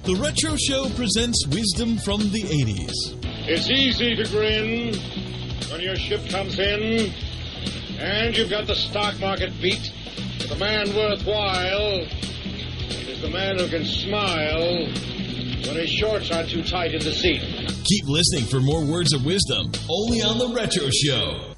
The Retro Show presents wisdom from the 80s. It's easy to grin when your ship comes in and you've got the stock market beat. But the man worthwhile is the man who can smile when his shorts aren't too tight in the seat. Keep listening for more words of wisdom only on The Retro Show.